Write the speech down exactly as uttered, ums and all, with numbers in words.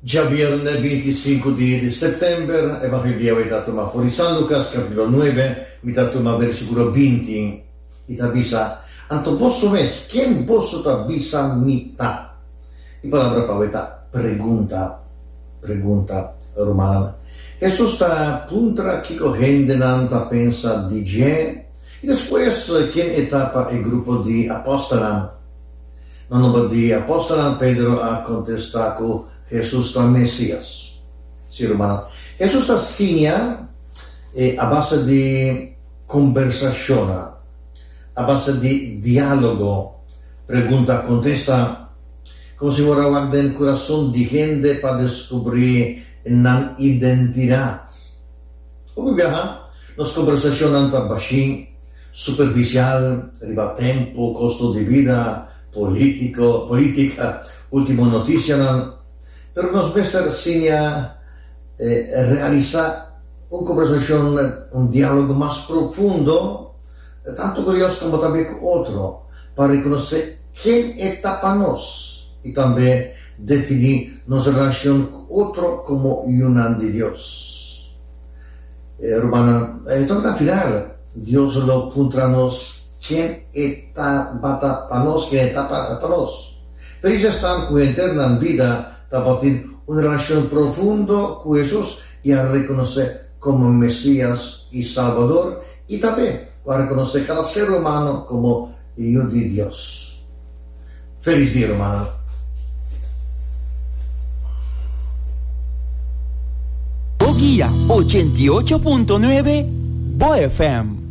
Già viernes veinticinco di settembre, Evangelio è dato ma fuori San Lucas, capitolo nove, mi dato ma versículo venti, e t'avvisa, anto posso mes, quien posso t'avvisa mità? Y palabra paveta, pregunta, pregunta romana. Jesús está puntra kiko gente nanta pensa di je, y después quien etapa el grupo di apostolan. Non nombre di apostolan, Pedro ha contestato Jesús está Mesías. Sí, romano. Jesús está signa eh, a base di conversazione, a base di dialogo, pregunta, contesta, come si vuole guardare il corazón di gente per scoprire una identità. Come viaja, la conversazione anta bashin, superficial, riba tempo, costo di vita, politico, politica, ultima notizia, pero nos mestre signa eh, realizar una conversación, un diálogo más profundo, tanto con Dios como también con otro, para reconocer quién está para nos y también definir nuestra relación con otro como una de Dios. Eh, Romana, eh, al final, Dios lo punta a nos quién está para nos, quién está para nos. Felices están con eterna vida, a partir una relación profunda con Jesús y a reconocer como Mesías y Salvador, y también a reconocer cada ser humano como hijo de Dios. Feliz día, hermano. Guía ochenta y ocho punto nueve Bo F M.